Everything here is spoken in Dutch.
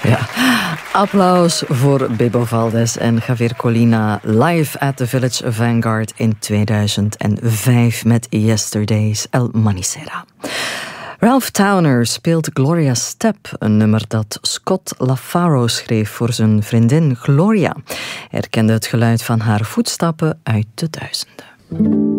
Ja. Applaus voor Bebo Valdez en Javier Colina live at the Village Vanguard in 2005 met Yesterday's El Manicera. Ralph Towner speelt Gloria Step, een nummer dat Scott LaFaro schreef voor zijn vriendin Gloria. Hij herkende het geluid van haar voetstappen uit de duizenden.